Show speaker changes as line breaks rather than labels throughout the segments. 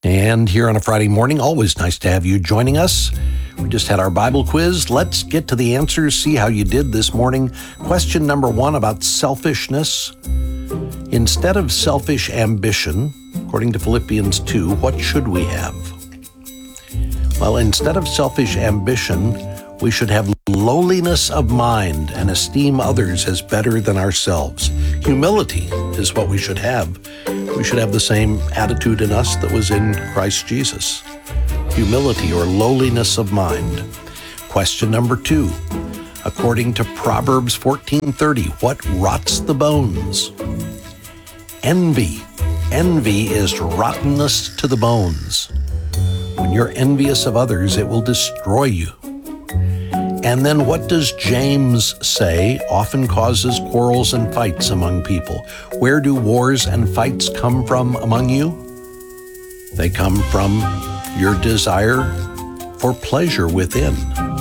And here on a Friday morning, always nice to have you joining us. We just had our Bible quiz. Let's get to the answers, see how you did this morning. Question number 1 about selfishness. Instead of selfish ambition, according to Philippians 2, what should we have? Well, instead of selfish ambition, we should have lowliness of mind and esteem others as better than ourselves. Humility is what we should have. We should have the same attitude in us that was in Christ Jesus. Humility or lowliness of mind. Question number 2. According to Proverbs 14:30, what rots the bones? Envy. Envy is rottenness to the bones. When you're envious of others, it will destroy you. And then what does James say often causes quarrels and fights among people? Where do wars and fights come from among you? They come from your desire for pleasure within.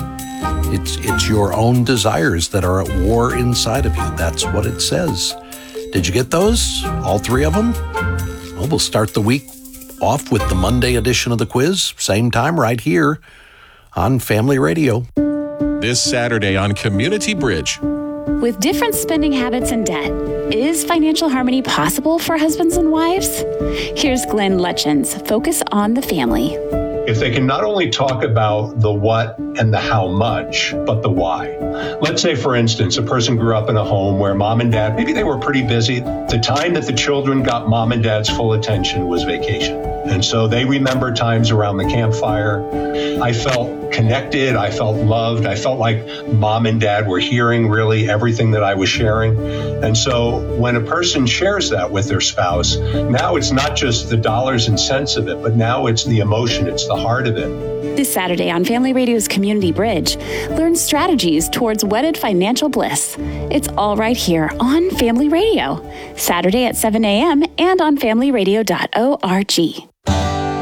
It's your own desires that are at war inside of you. That's what it says. Did you get those? All 3 of them? Well, we'll start the week off with the Monday edition of the quiz. Same time right here on Family Radio.
This Saturday on Community Bridge.
With different spending habits and debt, is financial harmony possible for husbands and wives? Here's Glenn Lutchens, Focus on the Family.
If they can not only talk about the what and the how much, but the why. Let's say, for instance, a person grew up in a home where mom and dad, maybe they were pretty busy. The time that the children got mom and dad's full attention was vacation. And so they remember times around the campfire. I felt connected. I felt loved. I felt like mom and dad were hearing really everything that I was sharing. And so when a person shares that with their spouse, now it's not just the dollars and cents of it, but now it's the emotion, it's the heart of it.
This Saturday on Family Radio's Community Bridge, learn strategies towards wedded financial bliss. It's all right here on Family Radio, Saturday at 7 a.m. and on familyradio.org.